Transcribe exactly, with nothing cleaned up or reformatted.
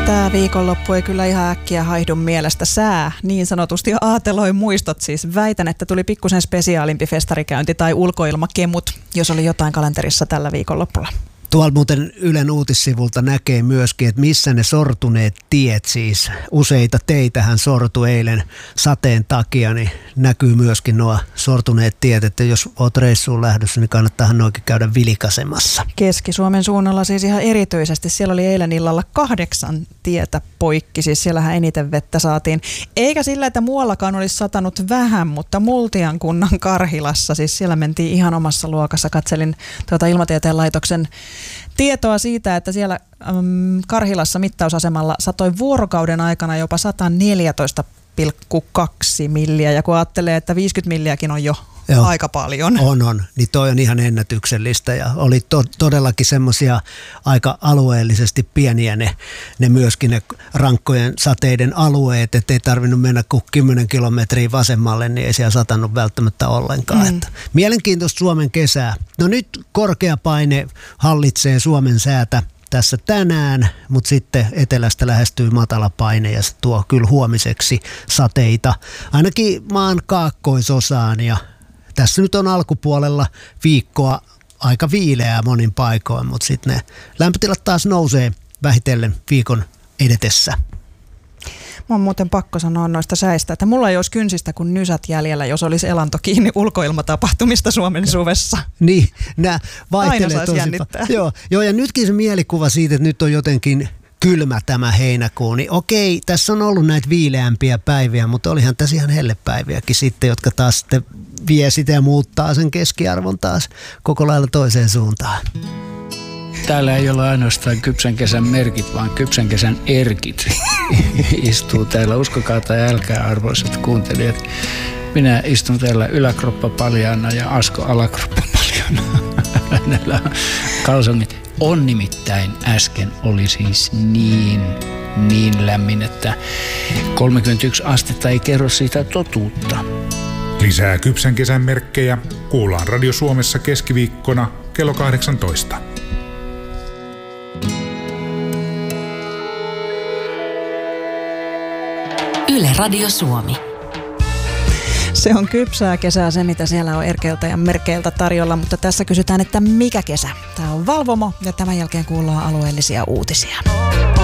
Tämä viikonloppu ei kyllä ihan äkkiä haihdu mielestä. Sää niin sanotusti aateloi muistot siis. Väitän, että tuli pikkusen spesiaalimpi festarikäynti tai ulkoilmakemut, jos oli jotain kalenterissa tällä viikonlopulla. Tuolla muuten Ylen uutissivulta näkee myöskin, että missä ne sortuneet tiet, siis useita teitähän sortui eilen sateen takia, niin näkyy myöskin nuo sortuneet tiet, että jos olet reissuun lähdössä, niin kannattaahan noikin käydä vilkaisemassa. Keski-Suomen suunnalla siis ihan erityisesti. Siellä oli eilen illalla kahdeksan tietä poikki, siis siellähän eniten vettä saatiin. Eikä sillä, että muuallakaan olisi satanut vähän, mutta Multian kunnan Karhilassa, siis siellä mentiin ihan omassa luokassa. Katselin tuota Ilmatieteen laitoksen tietoa siitä, että siellä äm, Karhilassa mittausasemalla satoi vuorokauden aikana jopa sata neljätoista pilkku kaksi milliä, ja kun ajattelee, että viisikymmentä milliäkin on jo Joo, aika paljon. On, on. Niin toi on ihan ennätyksellistä ja oli to- todellakin semmoisia aika alueellisesti pieniä ne, ne myöskin ne rankkojen sateiden alueet, ettei tarvinnut mennä kuin kymmenen kilometriä vasemmalle, niin ei siellä satanut välttämättä ollenkaan. Mm. Että mielenkiintoista Suomen kesää. No nyt korkea paine hallitsee Suomen säätä tässä tänään, mutta sitten etelästä lähestyy matala paine ja se tuo kyllä huomiseksi sateita ainakin maan kaakkoisosaan, ja tässä nyt on alkupuolella viikkoa aika viileää monin paikoin, mutta sitten ne lämpötilat taas nousee vähitellen viikon edetessä. Mä on muuten pakko sanoa noista säistä, että mulla ei olisi kynsistä kuin nysät jäljellä, jos olisi elanto kiinni ulkoilmatapahtumista Suomen suvessa. Niin, nämä vaihtelee aina tosi jännittää. Joo, joo, ja nytkin se mielikuva siitä, että nyt on jotenkin kylmä tämä heinäkuu, niin okei, tässä on ollut näitä viileämpiä päiviä, mutta olihan tässä ihan hellepäiviäkin sitten, jotka taas sitten vie sitä ja muuttaa sen keskiarvon taas koko lailla toiseen suuntaan. Täällä ei ole ainoastaan kypsän kesän merkit, vaan kypsän kesän erkit istuu täällä. Uskokaa tai älkää, arvoisat kuuntelijat. Minä istun täällä yläkroppa paljaana ja Asko alakroppa paljaana. Hänellä on kalsongit. On nimittäin äsken oli siis niin, niin lämmin, että kolmekymmentäyksi astetta ei kerro siitä totuutta. Lisää kypsän kesän merkkejä kuullaan Radio Suomessa keskiviikkona kello kahdeksantoista. Yle Radio Suomi. Se on kypsää kesää se, mitä siellä on erkeiltä ja merkeiltä tarjolla, mutta tässä kysytään, että mikä kesä? Tämä on Valvomo ja tämän jälkeen kuullaan alueellisia uutisia.